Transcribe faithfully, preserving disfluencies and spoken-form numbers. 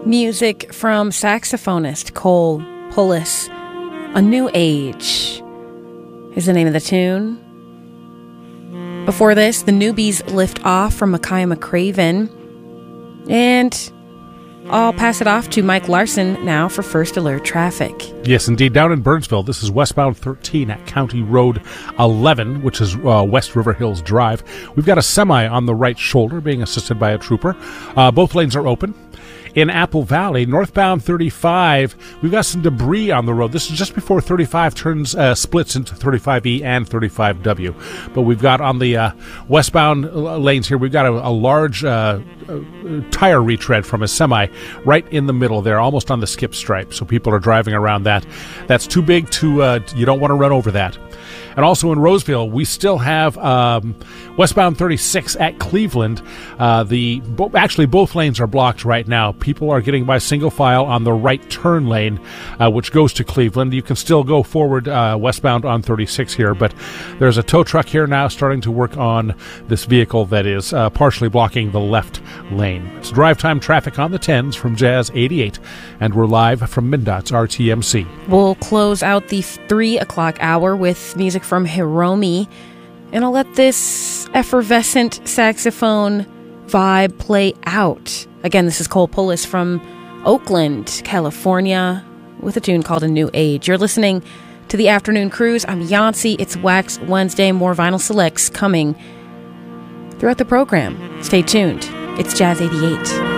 Music from saxophonist Cole Pullis. A New Age is the name of the tune. Before this, the Newbies Lift Off from Micaiah McCraven. And I'll pass it off to Mike Larson now for First Alert Traffic. Yes, indeed. Down in Burnsville, this is westbound thirteen at County Road eleven, which is uh, West River Hills Drive. We've got a semi on the right shoulder being assisted by a trooper. Uh, both lanes are open. In Apple Valley, northbound thirty-five, we've got some debris on the road. This is just before thirty-five turns, uh, splits into thirty-five E and thirty-five W. But we've got on the uh, westbound lanes here, we've got a, a large uh, uh, tire retread from a semi right in the middle there, almost on the skip stripe. So people are driving around that. That's too big to, uh, you don't want to run over that. And also in Roseville, we still have um, westbound thirty-six at Cleveland. Uh, the bo- actually, both lanes are blocked right now. People are getting by single file on the right turn lane, uh, which goes to Cleveland. You can still go forward uh, westbound on thirty-six here, but there's a tow truck here now starting to work on this vehicle that is uh, partially blocking the left lane. It's drive time traffic on the tens from Jazz eighty-eight, and we're live from MnDOT's R T M C. We'll close out the three o'clock hour with music from Hiromi, and I'll let this effervescent saxophone vibe play out. Again, this is Cole Pullis from Oakland, California, with a tune called A New Age. You're listening to the Afternoon Cruise. I'm Yancey. It's Wax Wednesday. More vinyl selects coming throughout the program. Stay tuned. It's Jazz eighty-eight.